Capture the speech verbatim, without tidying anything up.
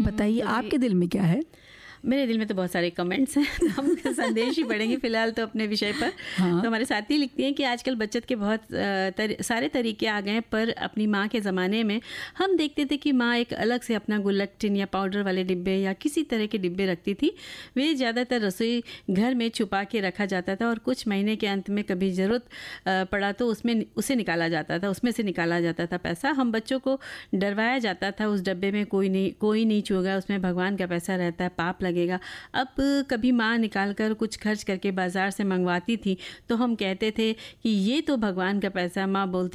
बताइए आपके दिल में क्या है? मेरे दिल में तो बहुत सारे कमेंट्स हैं, तो हम संदेश ही पढ़ेंगे फिलहाल तो अपने विषय पर। हाँ। तो हमारे साथी लिखती हैं कि आजकल बचत के बहुत तर, सारे तरीके आ गए हैं, पर अपनी माँ के ज़माने में हम देखते थे कि माँ एक अलग से अपना गुल्लक टिन या पाउडर वाले डिब्बे या किसी तरह के डिब्बे रखती थी। वे ज़्यादातर रसोई घर में छुपा के रखा जाता था और कुछ महीने के अंत में कभी ज़रूरत पड़ा तो उसमें उसे निकाला जाता था उसमें से निकाला जाता था पैसा। हम बच्चों को डरवाया जाता था उस डब्बे में कोई नहीं कोई नहीं छुएगा, उसमें भगवान का पैसा रहता है, पाप लगेगा। अब कभी माँ निकाल कर कुछ खर्च करके बाजार से मंगवाती थी तो हम कहते थे कि ये तो भगवान का पैसा। माँ बोलती